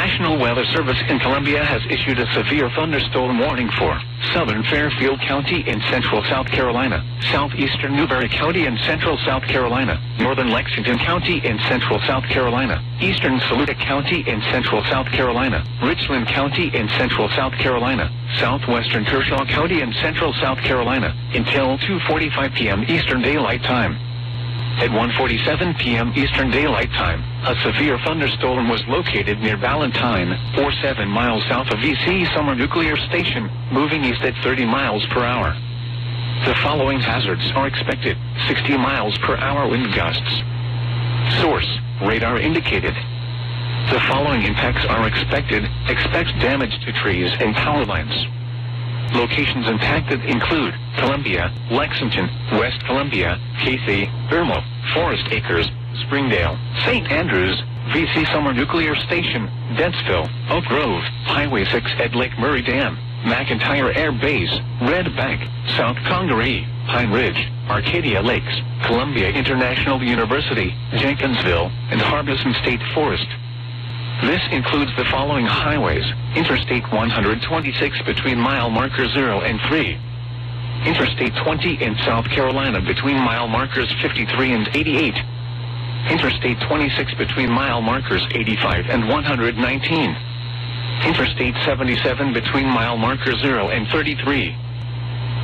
National Weather Service in Columbia has issued a severe thunderstorm warning for southern Fairfield County in central South Carolina, southeastern Newberry County in central South Carolina, northern Lexington County in central South Carolina, eastern Saluda County in central South Carolina, Richland County in central South Carolina, southwestern Kershaw County in central South Carolina, until 2:45 p.m. Eastern Daylight Time. At 1:47 p.m. Eastern Daylight Time, a severe thunderstorm was located near Ballantyne, 7 miles south of V.C. Summer Nuclear Station, moving east at 30 miles per hour. The following hazards are expected: 60 miles per hour wind gusts. Source: radar indicated. The following impacts are expected. Expect damage to trees and power lines. Locations impacted include Columbia, Lexington, West Columbia, Casey, Irmo, Forest Acres, Springdale, St. Andrews, V.C. Summer Nuclear Station, Dentsville, Oak Grove, Highway 6 at Lake Murray Dam, McIntyre Air Base, Red Bank, South Congaree, Pine Ridge, Arcadia Lakes, Columbia International University, Jenkinsville, and Harbison State Forest. This includes the following highways: Interstate 126 between mile marker 0 and 3. Interstate 20 in South Carolina between mile markers 53 and 88. Interstate 26 between mile markers 85 and 119. Interstate 77 between mile marker 0 and 33.